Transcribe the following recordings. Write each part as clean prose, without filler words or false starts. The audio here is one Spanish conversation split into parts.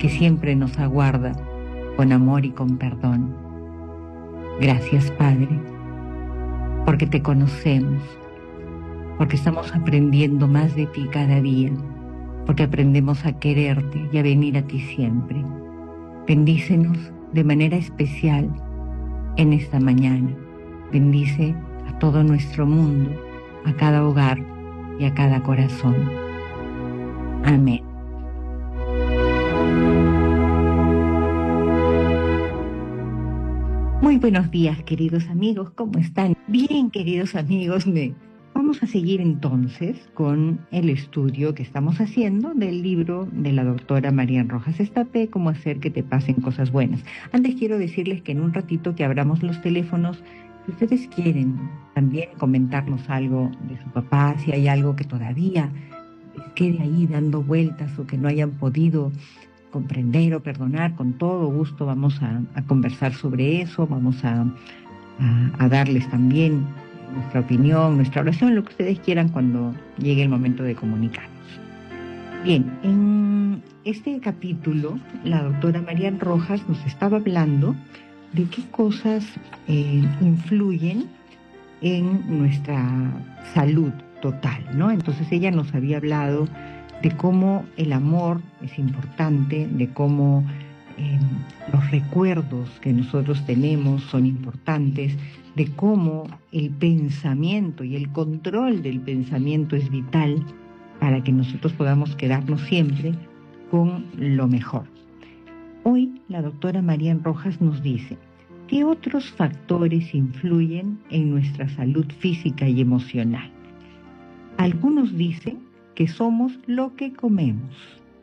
que siempre nos aguarda con amor y con perdón. Gracias, Padre, porque te conocemos, porque estamos aprendiendo más de ti cada día, porque aprendemos a quererte y a venir a ti siempre. Bendícenos de manera especial en esta mañana. Bendice a todo nuestro mundo, a cada hogar y a cada corazón. Amén. Muy buenos días, queridos amigos, ¿cómo están? Bien, queridos amigos, vamos a seguir entonces con el estudio que estamos haciendo del libro de la doctora Marian Rojas Estapé, Cómo hacer que te pasen cosas buenas. Antes quiero decirles que en un ratito que abramos los teléfonos, si ustedes quieren también comentarnos algo de su papá, si hay algo que todavía les quede ahí dando vueltas o que no hayan podido comprender o perdonar, con todo gusto vamos a conversar sobre eso, vamos a darles también nuestra opinión, nuestra oración, lo que ustedes quieran cuando llegue el momento de comunicarnos. Bien, en este capítulo la doctora Marian Rojas nos estaba hablando de qué cosas influyen en nuestra salud total, ¿no? Entonces ella nos había hablado de cómo el amor es importante, de cómo los recuerdos que nosotros tenemos son importantes, de cómo el pensamiento y el control del pensamiento es vital para que nosotros podamos quedarnos siempre con lo mejor. Hoy la doctora Marian Rojas nos dice, ¿qué otros factores influyen en nuestra salud física y emocional? Algunos dicen que somos lo que comemos.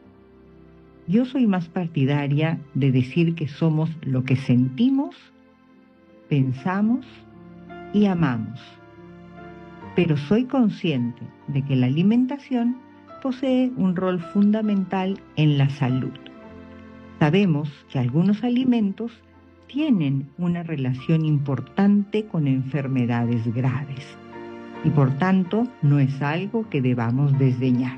Yo soy más partidaria de decir que somos lo que sentimos, pensamos y amamos. Pero soy consciente de que la alimentación posee un rol fundamental en la salud. Sabemos que algunos alimentos tienen una relación importante con enfermedades graves y por tanto no es algo que debamos desdeñar.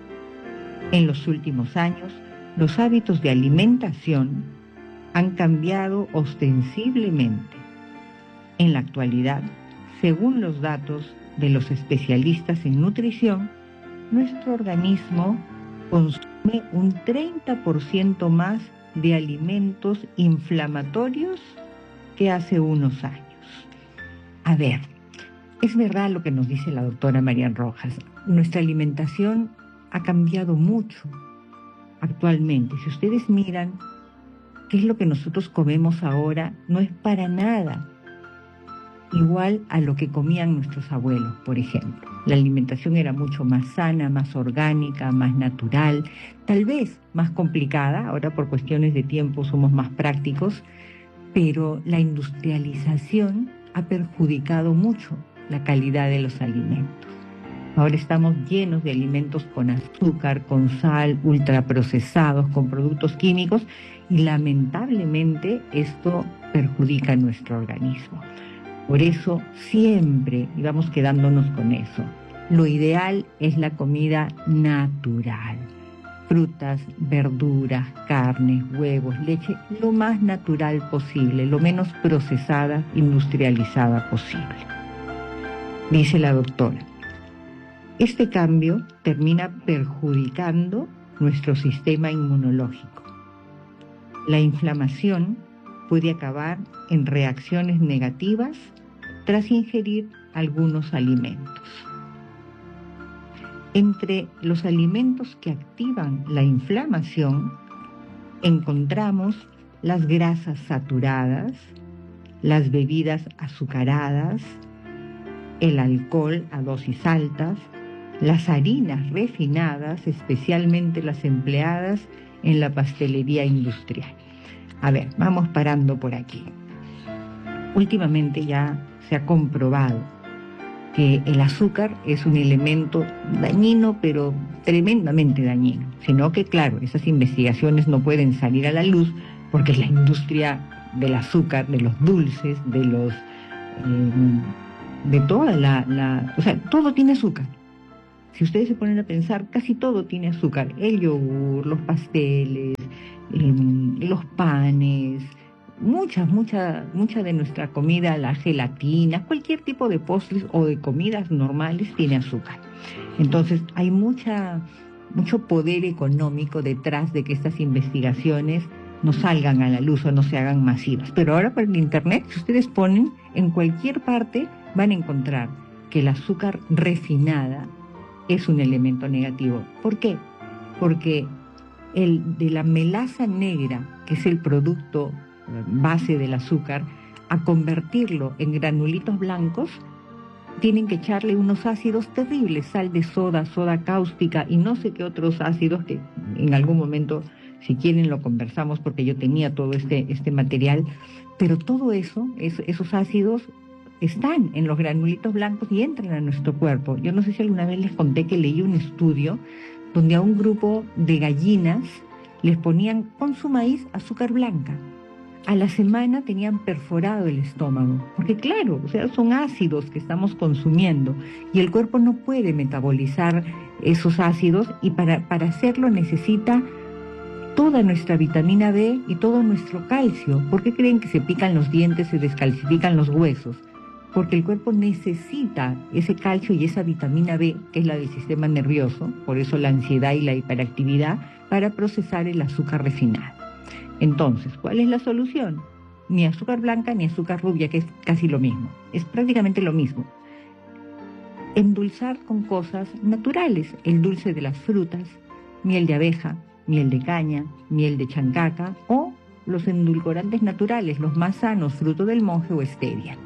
En los últimos años, los hábitos de alimentación han cambiado ostensiblemente. En la actualidad, según los datos de los especialistas en nutrición, nuestro organismo consume un 30% más de alimentos inflamatorios que hace unos años. A ver, es verdad lo que nos dice la doctora Marian Rojas. Nuestra alimentación ha cambiado mucho actualmente. Si ustedes miran qué es lo que nosotros comemos ahora, no es para nada igual a lo que comían nuestros abuelos, por ejemplo. La alimentación era mucho más sana, más orgánica, más natural, tal vez más complicada. Ahora por cuestiones de tiempo somos más prácticos, pero la industrialización ha perjudicado mucho la calidad de los alimentos. Ahora estamos llenos de alimentos con azúcar, con sal, ultraprocesados, con productos químicos y lamentablemente esto perjudica a nuestro organismo. Por eso siempre, y vamos quedándonos con eso, lo ideal es la comida natural. Frutas, verduras, carnes, huevos, leche, lo más natural posible, lo menos procesada, industrializada posible. Dice la doctora, este cambio termina perjudicando nuestro sistema inmunológico. La inflamación puede acabar en reacciones negativas tras ingerir algunos alimentos. Entre los alimentos que activan la inflamación encontramos las grasas saturadas, las bebidas azucaradas, el alcohol a dosis altas, las harinas refinadas, especialmente las empleadas en la pastelería industrial. A ver, vamos parando por aquí. Últimamente ya se ha comprobado que el azúcar es un elemento dañino, pero tremendamente dañino. Sino que, claro, esas investigaciones no pueden salir a la luz porque la industria del azúcar, de los dulces, de los de toda o sea, todo tiene azúcar. Si ustedes se ponen a pensar, casi todo tiene azúcar. El yogur, los pasteles, los panes, mucha de nuestra comida, la gelatina, cualquier tipo de postres o de comidas normales tiene azúcar. Entonces hay mucho poder económico detrás de que estas investigaciones no salgan a la luz o no se hagan masivas. Pero ahora por el internet, si ustedes ponen en cualquier parte, van a encontrar que el azúcar refinada es un elemento negativo. ¿Por qué? Porque el de la melaza negra, que es el producto base del azúcar, a convertirlo en granulitos blancos, tienen que echarle unos ácidos terribles, sal de soda cáustica y no sé qué otros ácidos que en algún momento, si quieren, lo conversamos porque yo tenía todo este material, pero todo eso, esos ácidos están en los granulitos blancos y entran a nuestro cuerpo. Yo no sé si alguna vez les conté que leí un estudio donde a un grupo de gallinas les ponían con su maíz azúcar blanca. A la semana tenían perforado el estómago, porque claro, o sea, son ácidos que estamos consumiendo y el cuerpo no puede metabolizar esos ácidos y para hacerlo necesita toda nuestra vitamina B y todo nuestro calcio. ¿Por qué creen que se pican los dientes, se descalcifican los huesos? Porque el cuerpo necesita ese calcio y esa vitamina B, que es la del sistema nervioso, por eso la ansiedad y la hiperactividad, para procesar el azúcar refinado. Entonces, ¿cuál es la solución? Ni azúcar blanca ni azúcar rubia, que es casi lo mismo. Es prácticamente lo mismo. Endulzar con cosas naturales, el dulce de las frutas, miel de abeja, miel de caña, miel de chancaca o los endulcorantes naturales, los más sanos, fruto del monje o stevia.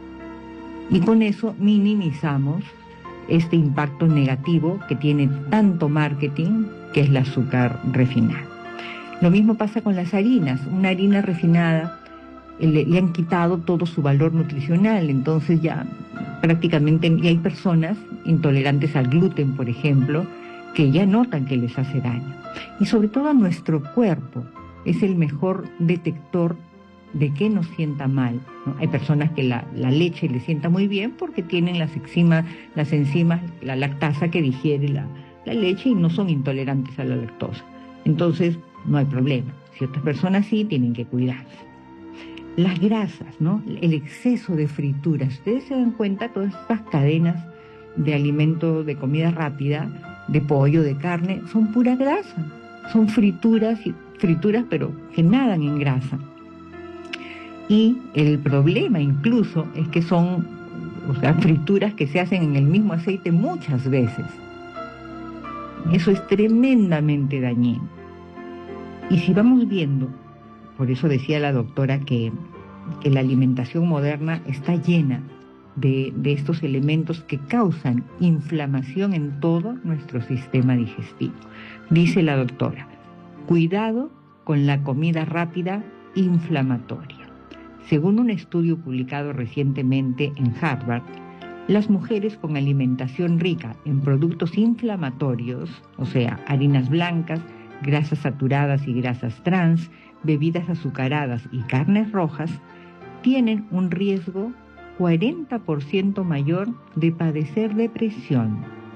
Y con eso minimizamos este impacto negativo que tiene tanto marketing, que es el azúcar refinado. Lo mismo pasa con las harinas. Una harina refinada le han quitado todo su valor nutricional, entonces ya prácticamente y hay personas intolerantes al gluten, por ejemplo, que ya notan que les hace daño. Y sobre todo a nuestro cuerpo es el mejor detector de que nos sienta mal, ¿no? Hay personas que la leche les sienta muy bien porque tienen las enzimas, la lactasa que digiere la leche y no son intolerantes a la lactosa. Entonces, no hay problema. Si otras personas sí, tienen que cuidarse. Las grasas, ¿no? El exceso de frituras. Ustedes se dan cuenta, todas estas cadenas de alimento, de comida rápida, de pollo, de carne, son pura grasa. Son frituras, pero que nadan en grasa. Y el problema incluso es que son, frituras que se hacen en el mismo aceite muchas veces. Eso es tremendamente dañino. Y si vamos viendo, por eso decía la doctora que la alimentación moderna está llena de estos elementos que causan inflamación en todo nuestro sistema digestivo. Dice la doctora, cuidado con la comida rápida inflamatoria. Según un estudio publicado recientemente en Harvard, las mujeres con alimentación rica en productos inflamatorios, o sea, harinas blancas, grasas saturadas y grasas trans, bebidas azucaradas y carnes rojas, tienen un riesgo 40% mayor de padecer depresión.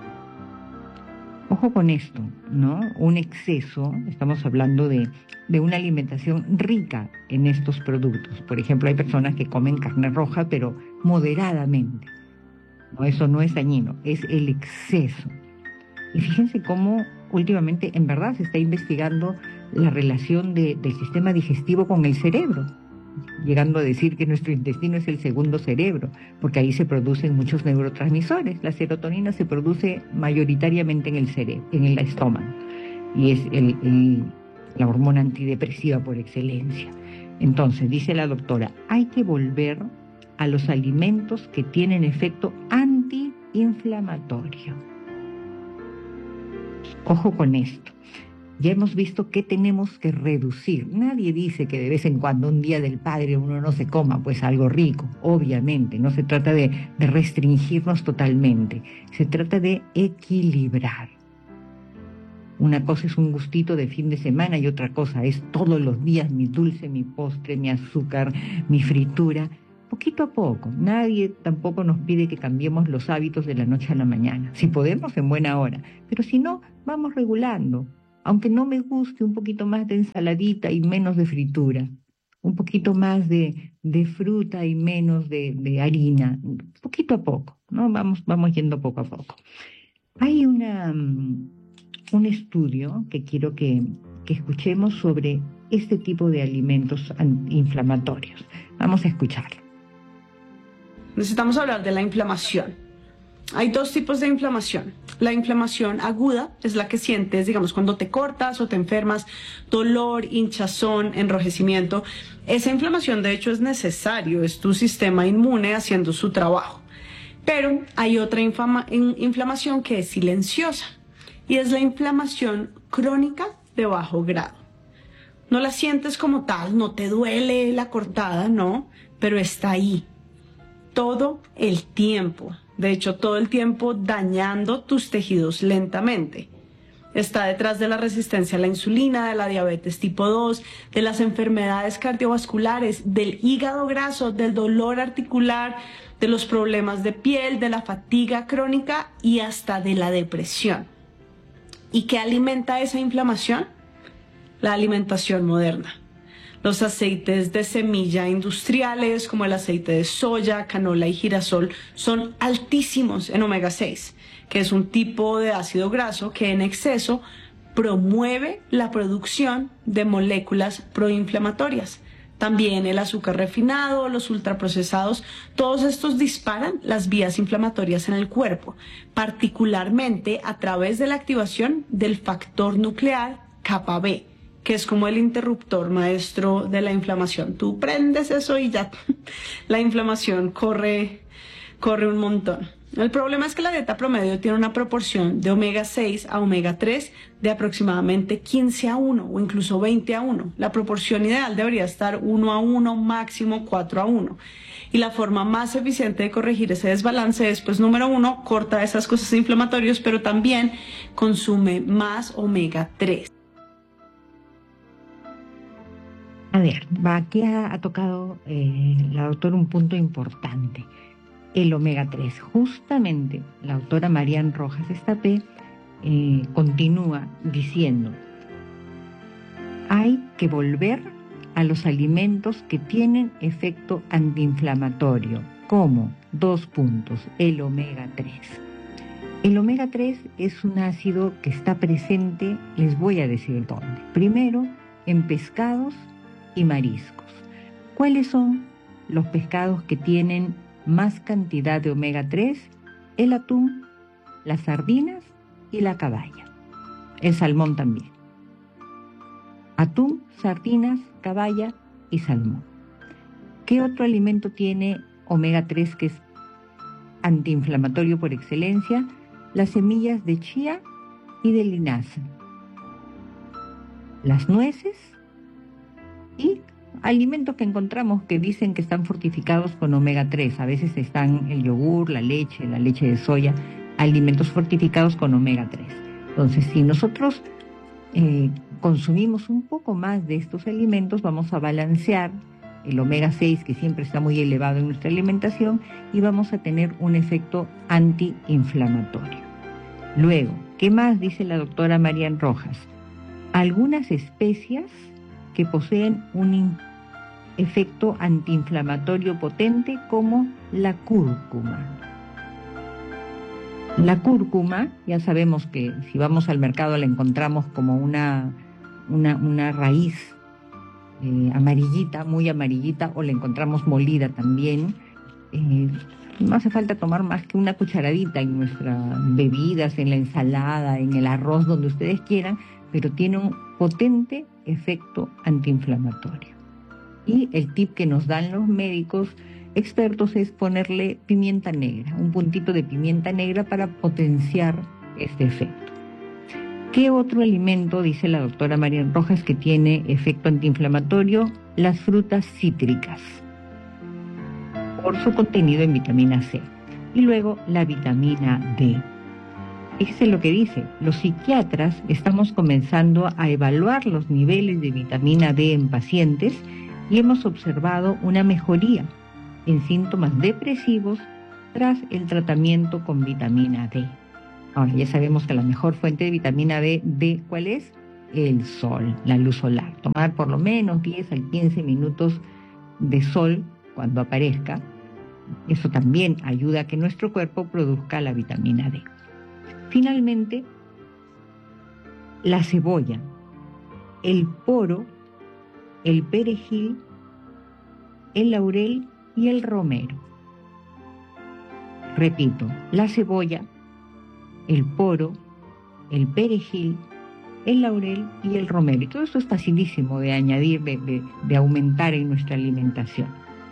Ojo con esto, ¿no? Un exceso, estamos hablando de una alimentación rica en estos productos. Por ejemplo, hay personas que comen carne roja, pero moderadamente. No, eso no es dañino, es el exceso. Y fíjense cómo últimamente en verdad se está investigando la relación del sistema digestivo con el cerebro, llegando a decir que nuestro intestino es el segundo cerebro, porque ahí se producen muchos neurotransmisores. La serotonina se produce mayoritariamente en el cerebro, en el estómago, y es la hormona antidepresiva por excelencia. Entonces, dice la doctora, hay que volver a los alimentos que tienen efecto antiinflamatorio. Ojo con esto. Ya hemos visto que tenemos que reducir. Nadie dice que de vez en cuando, un día del padre, uno no se coma pues algo rico. Obviamente, no se trata de restringirnos totalmente. Se trata de equilibrar. Una cosa es un gustito de fin de semana y otra cosa es todos los días mi dulce, mi postre, mi azúcar, mi fritura. Poquito a poco. Nadie tampoco nos pide que cambiemos los hábitos de la noche a la mañana. Si podemos, en buena hora. Pero si no, vamos regulando. aunque no me guste, un poquito más de ensaladita y menos de fritura, un poquito más de fruta y menos de harina, poquito a poco, ¿no? Vamos yendo poco a poco. Hay un estudio que quiero que escuchemos sobre este tipo de alimentos inflamatorios. Vamos a escucharlo. Necesitamos hablar de la inflamación. Hay dos tipos de inflamación. La inflamación aguda es la que sientes, digamos, cuando te cortas o te enfermas, dolor, hinchazón, enrojecimiento. Esa inflamación, de hecho, es necesario, es tu sistema inmune haciendo su trabajo. Pero hay otra inflamación que es silenciosa y es la inflamación crónica de bajo grado. No la sientes como tal, no te duele la cortada, no, pero está ahí todo el tiempo. De hecho, todo el tiempo dañando tus tejidos lentamente. Está detrás de la resistencia a la insulina, de la diabetes tipo 2, de las enfermedades cardiovasculares, del hígado graso, del dolor articular, de los problemas de piel, de la fatiga crónica y hasta de la depresión. ¿Y qué alimenta esa inflamación? La alimentación moderna. Los aceites de semilla industriales como el aceite de soya, canola y girasol son altísimos en omega 6, que es un tipo de ácido graso que en exceso promueve la producción de moléculas proinflamatorias. También el azúcar refinado, los ultraprocesados, todos estos disparan las vías inflamatorias en el cuerpo, particularmente a través de la activación del factor nuclear kappa B, que es como el interruptor maestro de la inflamación. Tú prendes eso y ya la inflamación corre un montón. El problema es que la dieta promedio tiene una proporción de omega 6 a omega 3 de aproximadamente 15:1 o incluso 20:1. La proporción ideal debería estar 1:1, máximo 4:1. Y la forma más eficiente de corregir ese desbalance es, pues, número 1, corta esas cosas inflamatorias, pero también consume más omega 3. A ver, aquí ha tocado la doctora un punto importante, el omega 3. Justamente la doctora Marian Rojas Estapé continúa diciendo, hay que volver a los alimentos que tienen efecto antiinflamatorio, como, 2 puntos, el omega 3. El omega 3 es un ácido que está presente, les voy a decir dónde. Primero, en pescados y mariscos. ¿Cuáles son los pescados que tienen más cantidad de omega 3? El atún, las sardinas y la caballa. El salmón también. Atún, sardinas, caballa y salmón. ¿Qué otro alimento tiene omega 3 que es antiinflamatorio por excelencia? Las semillas de chía y de linaza. Las nueces y alimentos que encontramos que dicen que están fortificados con omega 3. A veces están el yogur, la leche de soya, alimentos fortificados con omega 3. Entonces, si nosotros consumimos un poco más de estos alimentos, vamos a balancear el omega 6, que siempre está muy elevado en nuestra alimentación, y vamos a tener un efecto antiinflamatorio. Luego, ¿qué más dice la doctora Marian Rojas? Algunas especias que poseen un efecto antiinflamatorio potente, como la cúrcuma. La cúrcuma, ya sabemos que si vamos al mercado la encontramos como una raíz amarillita, muy amarillita, o la encontramos molida también. No hace falta tomar más que una cucharadita en nuestras bebidas, en la ensalada, en el arroz, donde ustedes quieran, pero tiene un potente efecto antiinflamatorio. Y el tip que nos dan los médicos expertos es ponerle pimienta negra, un puntito de pimienta negra para potenciar este efecto. ¿Qué otro alimento, dice la doctora Marian Rojas, que tiene efecto antiinflamatorio? Las frutas cítricas, por su contenido en vitamina C. Y luego la vitamina D. Fíjese lo que dice, los psiquiatras estamos comenzando a evaluar los niveles de vitamina D en pacientes y hemos observado una mejoría en síntomas depresivos tras el tratamiento con vitamina D. Ahora ya sabemos que la mejor fuente de vitamina D, ¿cuál es? el sol, la luz solar. Tomar por lo menos 10 a 15 minutos de sol cuando aparezca. Eso también ayuda a que nuestro cuerpo produzca la vitamina D. Finalmente, la cebolla, el poro, el perejil, el laurel y el romero. Repito, la cebolla, el poro, el perejil, el laurel y el romero. Y todo esto es facilísimo de añadir, de aumentar en nuestra alimentación.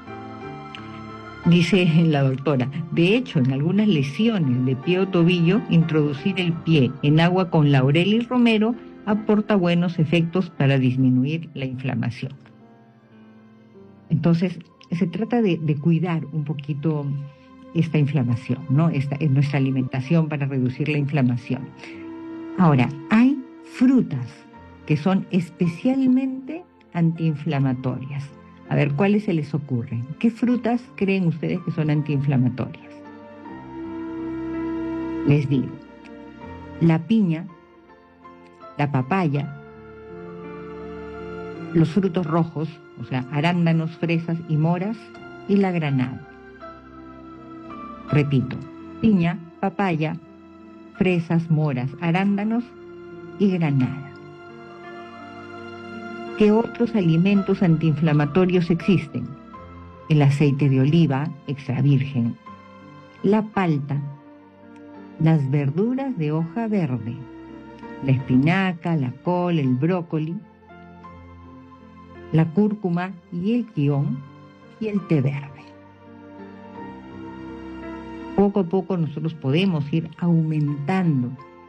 Dice la doctora, de hecho, en algunas lesiones de pie o tobillo, introducir el pie en agua con laurel y romero aporta buenos efectos para disminuir la inflamación. Entonces, se trata de cuidar un poquito esta inflamación, ¿no? Esta es nuestra alimentación para reducir la inflamación. Ahora, hay frutas que son especialmente antiinflamatorias. A ver, ¿cuáles se les ocurren? ¿Qué frutas creen ustedes que son antiinflamatorias? Les digo, la piña, la papaya, los frutos rojos, o sea, arándanos, fresas y moras, y la granada. Repito, piña, papaya, fresas, moras, arándanos y granada. ¿Qué otros alimentos antiinflamatorios existen? El aceite de oliva extra virgen, la palta, las verduras de hoja verde, la espinaca, la col, el brócoli, la cúrcuma y el quión y el té verde. Poco a poco nosotros podemos ir aumentando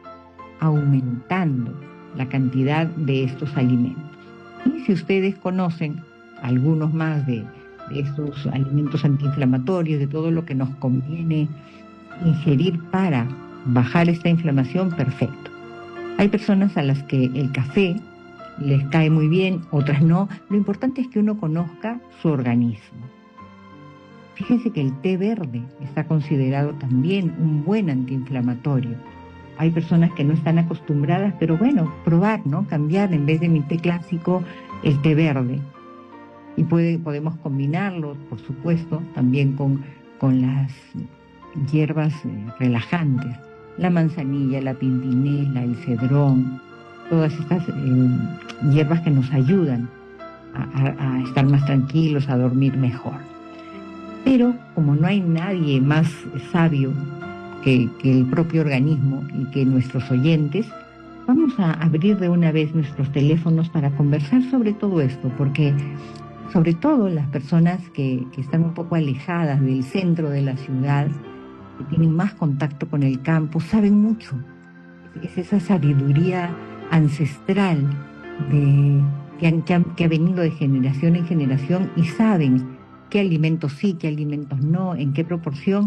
la cantidad de estos alimentos. Y si ustedes conocen algunos más de estos alimentos antiinflamatorios, de todo lo que nos conviene ingerir para bajar esta inflamación, perfecto. Hay personas a las que el café les cae muy bien, otras no. Lo importante es que uno conozca su organismo. Fíjense que el té verde está considerado también un buen antiinflamatorio. Hay personas que no están acostumbradas, pero bueno, probar, ¿no? Cambiar en vez de mi té clásico, el té verde. Y podemos combinarlo, por supuesto, también con las hierbas relajantes. La manzanilla, la pimpinela, el cedrón, todas estas hierbas que nos ayudan a estar más tranquilos, a dormir mejor. Pero como no hay nadie más sabio que el propio organismo y que nuestros oyentes, vamos a abrir de una vez nuestros teléfonos para conversar sobre todo esto, porque sobre todo las personas que están un poco alejadas del centro de la ciudad, que tienen más contacto con el campo, saben mucho. Es esa sabiduría ancestral que ha venido de generación en generación y saben qué alimentos sí, qué alimentos no, en qué proporción.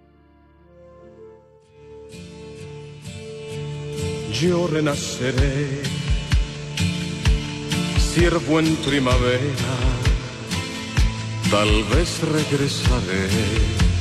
Yo renaceré, ciervo en primavera, tal vez regresaré